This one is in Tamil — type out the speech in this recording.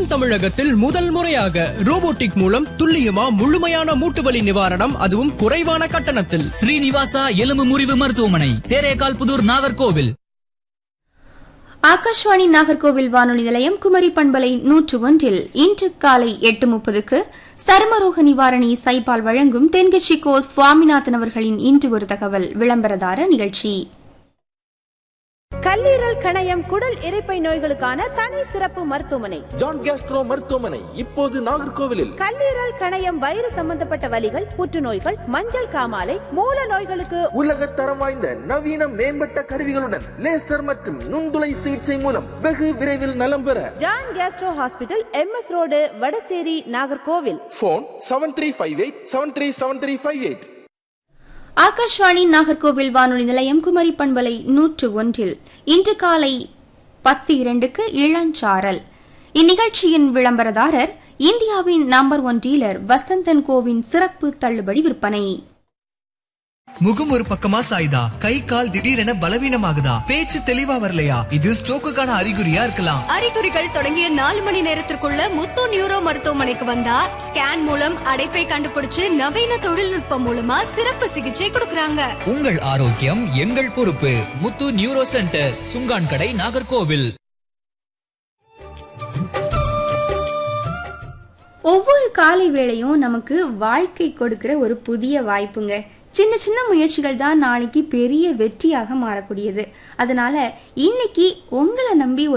தென் தமிழகத்தில் முதல் முறையாக ரோபோட்டிக் மூலம் துல்லியமா முழுமையான மூட்டுவலி நிவாரணம், அதுவும் குறைவான கட்டணத்தில். ஸ்ரீனிவாசா எலும்பு முறிவு மருத்துவமனை, தேரேகால் புதூர், நாகர்கோவில். ஆகாஷ்வாணி நாகர்கோவில் வானொலி நிலையம் குமரி பண்பலை 101 இன்று காலை 8:30 சருமரோக நிவாரணி சைபால் வழங்கும் தென்கட்சி கோ சுவாமிநாதன் அவர்களின் இன்று ஒரு தகவல் விளம்பரதார நிகழ்ச்சி. கல்லீரல், கணையம், குடல் இரைப்பை நோய்களுக்கான தனி சிறப்பு மருத்துவமனை ஜான் கேஸ்ட்ரோ மருத்துவமனை இப்போது நாகர்கோவிலில். கல்லீரல், கணையம், வயிறு சம்பந்தப்பட்ட வலிகள், புற்றுநோய்கள், மஞ்சள் காமாலை, மூல நோய்களுக்கு உலக தரம் வாய்ந்த நவீன மேம்பட்ட கருவிகளுடன் லேசர் மற்றும் நுண்துளை சிகிச்சை மூலம் வெகு விரைவில் நலம் பெற John Castro hospital, MS road, Vadasery, Nagercoil. Phone 7358737358. Akashvani Nagercoil வானொலி நிலையம் குமரி பண்பலை 101 இன்று காலை 10:02 இளஞ்சாரல். இந்நிகழ்ச்சியின் விளம்பரதாரர் இந்தியாவின் நம்பர் 1 டீலர் வசந்தன் கோவின் சிறப்பு தள்ளுபடி விற்பனை. முகம் ஒரு பக்கமா சாயுதா, கை கால் திடீரென பலவீனமாகுதா, பேச்சு தெளிவா வரலையா, இது ஸ்ட்ரோக்குக்கான அறிகுறியா இருக்கலாம். அறிகுறிகள் தொடங்கிய 4 மணி நேரத்திற்குள்ள முத்து நியூரோ மருத்துவமனைக்கு வந்தா ஸ்கேன் மூலம் அடைப்பை கண்டுபிடிச்சு நவீன தொழில்நுட்பம் மூலமா சிறப்பு சிகிச்சை கொடுக்கறாங்க. உங்கள் ஆரோக்கியம் எங்கள் பொறுப்பு. முத்து நியூரோ சென்டர், சுங்கான் கடை, நாகர்கோவில். ஒவ்வொரு காலை வேளையும் நமக்கு வாழ்க்கை கொடுக்கிற ஒரு புதிய வாய்ப்புங்க. சின்ன சின்ன முயற்சிகள் தான் நாளைக்கு பெரிய வெற்றியாக மாறக்கூடியது. அதனால இன்னைக்கு உங்களை நம்பி